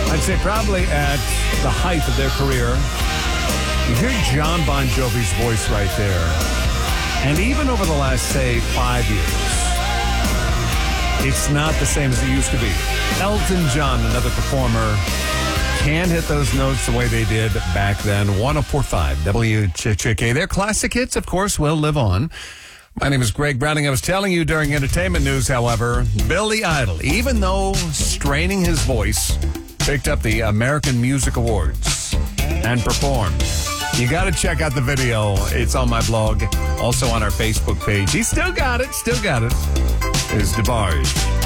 I'd say probably at the height of their career. You hear John Bon Jovi's voice right there. And even over the last, say, 5 years, it's not the same as it used to be. Elton John, another performer, can't hit those notes the way they did back then. 104.5 WCHK. Their classic hits, of course, will live on. My name is Greg Browning. I was telling you during entertainment news, however, Billy Idol, even though straining his voice, picked up the American Music Awards and performed. You got to check out the video. It's on my blog, also on our Facebook page. He still got it, Is DeBarge.